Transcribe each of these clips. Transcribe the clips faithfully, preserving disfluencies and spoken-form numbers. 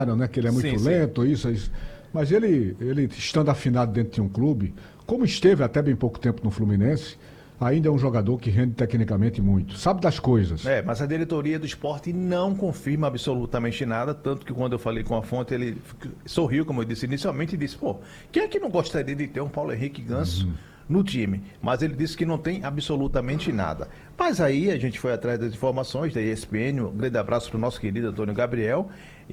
né, que ele é muito Sim, lento, isso, isso. Mas ele, ele, estando afinado dentro de um clube, como esteve até bem pouco tempo no Fluminense, ainda é um jogador que rende tecnicamente muito, sabe das coisas. É, mas a diretoria do esporte não confirma absolutamente nada, tanto que quando eu falei com a fonte, ele sorriu, como eu disse inicialmente, e disse, pô, quem é que não gostaria de ter um Paulo Henrique Ganso uhum. no time? Mas ele disse que não tem absolutamente nada. Mas aí a gente foi atrás das informações da E S P N, um grande abraço para o nosso querido Antônio Gabriel,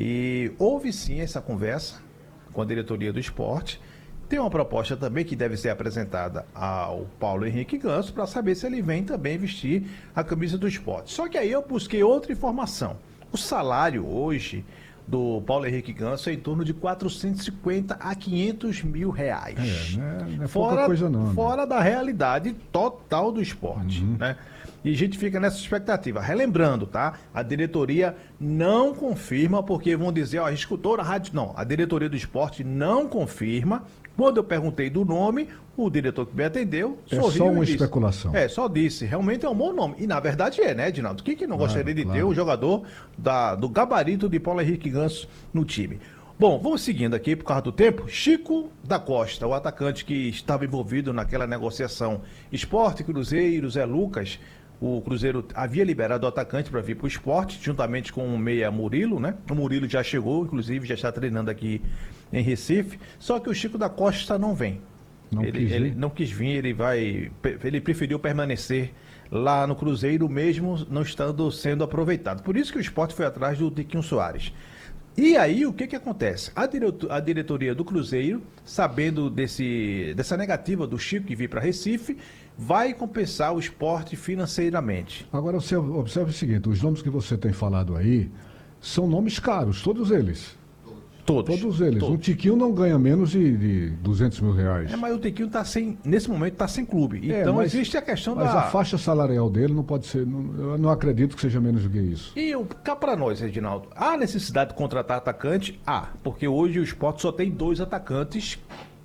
e houve sim essa conversa com a diretoria do esporte. Tem uma proposta também que deve ser apresentada ao Paulo Henrique Ganso para saber se ele vem também vestir a camisa do esporte. Só que aí eu busquei outra informação. O salário hoje do Paulo Henrique Ganso é em torno de quatrocentos e cinquenta a quinhentos mil reais. É, não é, não é fora, pouca coisa não. Fora né? da realidade total do esporte, uhum. né? E a gente fica nessa expectativa. Relembrando, tá? A diretoria não confirma, porque vão dizer, ó, a gente escutou na rádio. Não, a diretoria do esporte não confirma. Quando eu perguntei do nome, o diretor que me atendeu sorriu. É só uma disse, especulação. É, só disse. Realmente é um bom nome. E na verdade é, né, Edinaldo? Quem que não claro, gostaria de claro. ter um jogador da, do gabarito de Paulo Henrique Ganso no time? Bom, vamos seguindo aqui por causa do tempo. Chico da Costa, o atacante que estava envolvido naquela negociação Esporte, Cruzeiro, Zé Lucas. O Cruzeiro havia liberado o atacante para vir para o esporte, juntamente com o meia Murilo, né? O Murilo já chegou, inclusive já está treinando aqui em Recife. Só que o Chico da Costa não vem. Não ele, quis ele vir. não quis vir, ele vai. Ele preferiu permanecer lá no Cruzeiro, mesmo não estando sendo aproveitado. Por isso que o esporte foi atrás do Tiquinho Soares. E aí, o que que acontece? A, direto, a diretoria do Cruzeiro, sabendo desse, dessa negativa do Chico que vir para Recife, vai compensar o esporte financeiramente. Agora, você observa o seguinte, os nomes que você tem falado aí são nomes caros, todos eles. Todos. Todos eles. Todos. O Tiquinho não ganha menos de, de duzentos mil reais. É, mas o Tiquinho tá sem, nesse momento está sem clube. É, então mas, existe a questão mas da... Mas a faixa salarial dele não pode ser, não, eu não acredito que seja menos do que isso. E eu, cá para nós, Reginaldo, há necessidade de contratar atacante? Há, porque hoje o esporte só tem dois atacantes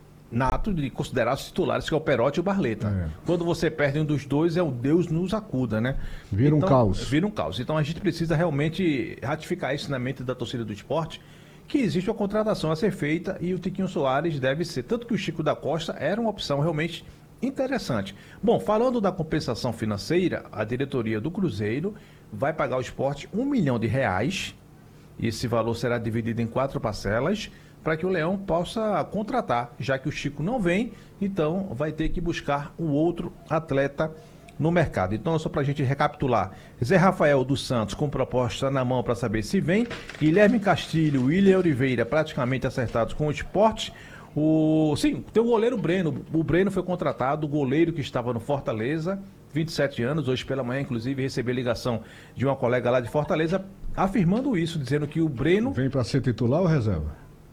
nato de considerar os titulares, que é o Perotti e o Barleta. É. Quando você perde um dos dois, é o Deus nos acuda, né? Vira então, um caos. Vira um caos. Então a gente precisa realmente ratificar isso na mente da torcida do esporte, que existe uma contratação a ser feita e o Tiquinho Soares deve ser. Tanto que o Chico da Costa era uma opção realmente interessante. Bom, falando da compensação financeira, a diretoria do Cruzeiro vai pagar ao esporte um milhão de reais. Esse valor será dividido em quatro parcelas, para que o Leão possa contratar, já que o Chico não vem, então vai ter que buscar um outro atleta no mercado. Então, só para a gente recapitular, Zé Rafael dos Santos com proposta na mão para saber se vem, Guilherme Castilho, William Oliveira praticamente acertados com o esporte. O... Sim, tem o goleiro Breno, o Breno foi contratado, o goleiro que estava no Fortaleza, vinte e sete anos, hoje pela manhã inclusive recebi ligação de uma colega lá de Fortaleza, afirmando isso, dizendo que o Breno... Vem para ser titular ou reserva?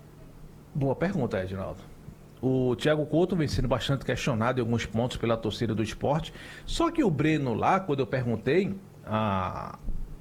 Boa pergunta, Edinaldo. O Thiago Couto vem sendo bastante questionado em alguns pontos pela torcida do esporte. Só que o Breno lá, quando eu perguntei a,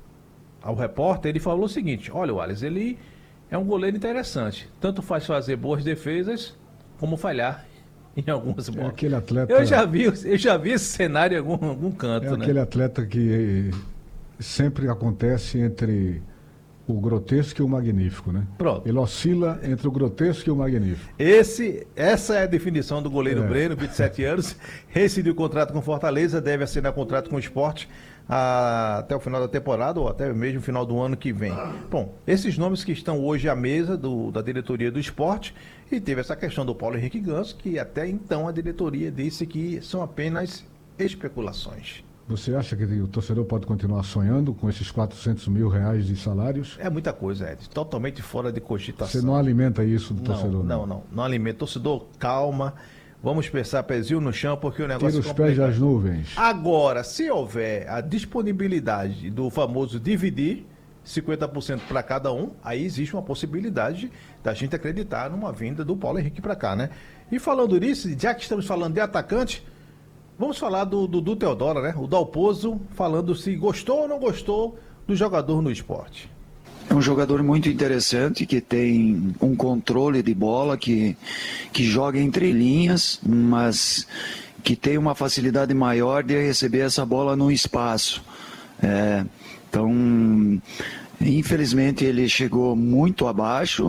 ao repórter, ele falou o seguinte: olha, Wallace, ele é um goleiro interessante. Tanto faz fazer boas defesas, como falhar em algumas bolas. É aquele atleta... Eu já vi, eu já vi esse cenário em algum, algum canto, é né? aquele atleta que sempre acontece entre... o grotesco e o magnífico, né? Pronto. Ele oscila entre o grotesco e o magnífico. Esse, essa é a definição do goleiro é. Breno, vinte e sete anos, rescindiu o contrato com Fortaleza, deve assinar contrato com o esporte a, até o final da temporada ou até mesmo o final do ano que vem. Bom, esses nomes que estão hoje à mesa do, da diretoria do esporte, e teve essa questão do Paulo Henrique Ganso, que até então a diretoria disse que são apenas especulações. Você acha que o torcedor pode continuar sonhando com esses quatrocentos mil reais de salários? É muita coisa, Ed. Totalmente fora de cogitação. Você não alimenta isso do não, torcedor? Não, não, não. Não alimenta. Torcedor, calma. Vamos pensar pezinho no chão, porque o negócio Tira os é complicado. pés das nuvens. Agora, se houver a disponibilidade do famoso dividir, cinquenta por cento para cada um, aí existe uma possibilidade da gente acreditar numa vinda do Paulo Henrique para cá, né? E falando nisso, já que estamos falando de atacante, vamos falar do Dudu Teodoro, né? O Dalpozo falando se gostou ou não gostou do jogador no esporte. É um jogador muito interessante, que tem um controle de bola, que, que joga entre linhas, mas que tem uma facilidade maior de receber essa bola no espaço. É, então, Infelizmente ele chegou muito abaixo.